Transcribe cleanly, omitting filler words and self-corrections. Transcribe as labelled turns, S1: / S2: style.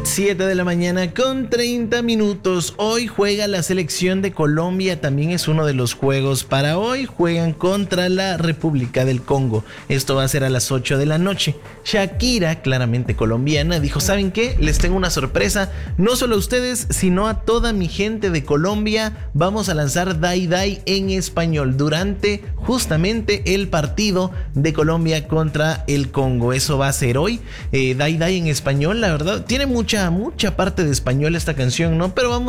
S1: 7 de la mañana con 30 minutos. Hoy juega la selección de Colombia, también es uno de los juegos para hoy. Juegan contra la República del Congo. Esto va a ser a las 8 de la noche. Shakira, claramente colombiana, dijo: ¿saben qué? Les tengo una sorpresa. No solo a ustedes, sino a toda mi gente de Colombia. Vamos a lanzar Dai Dai en español durante justamente el partido de Colombia contra el Congo. Eso va a ser hoy. Dai Dai en español, la verdad, tiene mucha parte de español esta canción, ¿no? Pero vamos